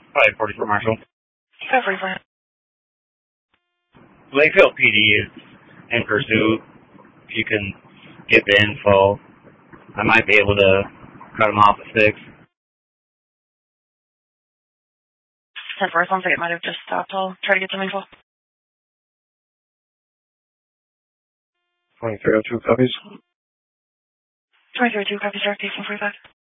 Probably 44 Marshall. Go 44. Lakeville PD is in pursuit. If you can get the info, I might be able to cut them off at 6. 10-4, sounds like it might have just stopped. I'll try to get some info. 2302 copies. 2302 copies, sir. Pacing 45.